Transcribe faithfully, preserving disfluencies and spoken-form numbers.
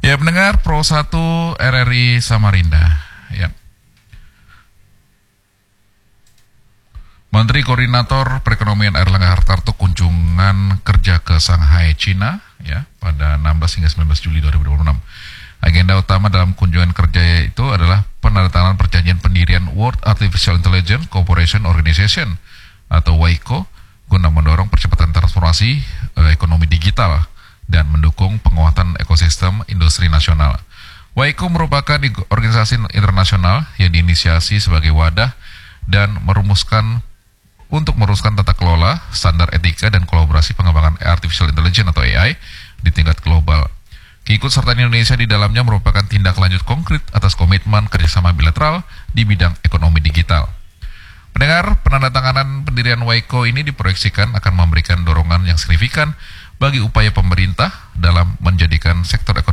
Ya, pendengar Pro satu R R I Samarinda. Ya. Menteri Koordinator Perekonomian Airlangga Hartarto kunjungan kerja ke Shanghai, China, ya, pada enam belas hingga sembilan belas Juli dua ribu dua puluh enam. Agenda utama dalam kunjungan kerja itu adalah penandatanganan perjanjian pendirian World Artificial Intelligence Cooperation Organization atau W I C O guna mendorong percepatan transformasi eh, ekonomi digital dan mendukung penguatan ekosistem industri nasional. W I C O merupakan organisasi internasional yang diinisiasi sebagai wadah dan merumuskan untuk merumuskan tata kelola, standar etika, dan kolaborasi pengembangan Artificial Intelligence atau A I di tingkat global. Keikutsertaan Indonesia di dalamnya merupakan tindak lanjut konkret atas komitmen kerjasama bilateral di bidang ekonomi digital. Pendengar, penandatanganan pendirian W I C O ini diproyeksikan akan memberikan dorongan yang signifikan bagi upaya pemerintah dalam menjadikan sektor ekonomi